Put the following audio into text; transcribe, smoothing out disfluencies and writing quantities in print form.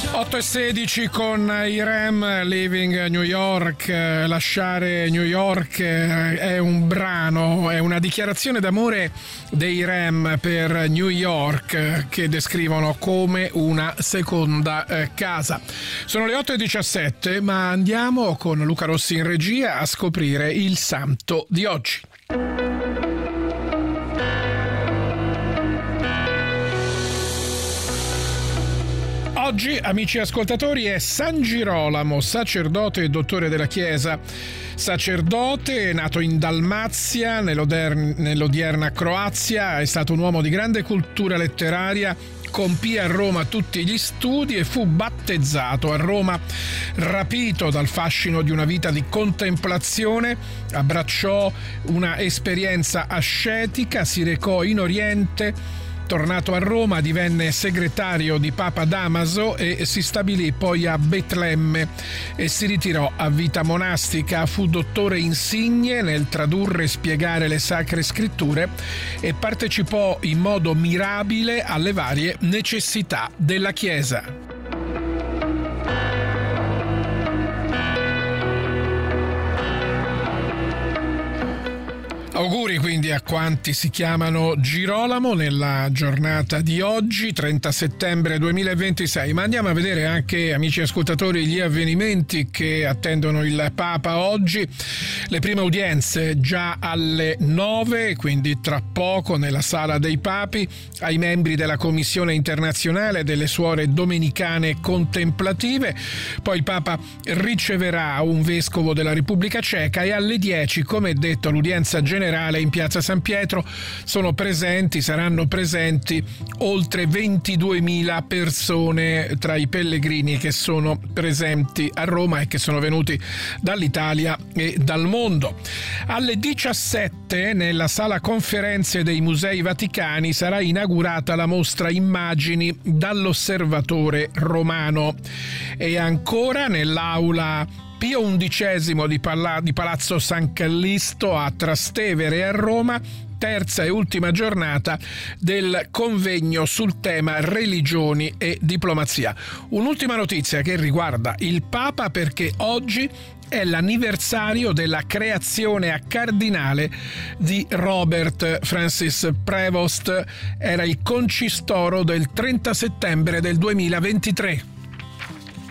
8:16 con i Rem, Leaving New York. Lasciare New York è un brano, è una dichiarazione d'amore dei Rem per New York, che descrivono come una seconda casa. Sono le 8:17, ma andiamo con Luca Rossi in regia a scoprire il santo di oggi. Oggi, amici ascoltatori, è San Girolamo, sacerdote e dottore della Chiesa. Sacerdote, nato in Dalmazia, nell'odierna Croazia, è stato un uomo di grande cultura letteraria, compì a Roma tutti gli studi e fu battezzato a Roma. Rapito dal fascino di una vita di contemplazione, abbracciò una esperienza ascetica, si recò in Oriente. Tornato a Roma, divenne segretario di Papa Damaso e si stabilì poi a Betlemme e si ritirò a vita monastica. Fu dottore insigne nel tradurre e spiegare le Sacre Scritture e partecipò in modo mirabile alle varie necessità della Chiesa. Auguri quindi a quanti si chiamano Girolamo nella giornata di oggi, 30 settembre 2026. Ma andiamo a vedere anche, amici ascoltatori, gli avvenimenti che attendono il Papa oggi. Le prime udienze già alle 9, quindi tra poco, nella Sala dei Papi, ai membri della Commissione internazionale delle Suore Domenicane Contemplative. Poi il Papa riceverà un vescovo della Repubblica Ceca e alle 10, come detto, l'udienza generale in Piazza San Pietro. Saranno presenti oltre 22.000 persone tra i pellegrini che sono presenti a Roma e che sono venuti dall'Italia e dal mondo. Alle 17, nella sala conferenze dei Musei Vaticani, sarà inaugurata la mostra Immagini dall'Osservatore Romano. E ancora nell'aula Pio XI di Palazzo San Callisto a Trastevere e a Roma, terza e ultima giornata del convegno sul tema religioni e diplomazia. Un'ultima notizia che riguarda il Papa, perché oggi è l'anniversario della creazione a cardinale di Robert Francis Prevost. Era il concistoro del 30 settembre del 2023.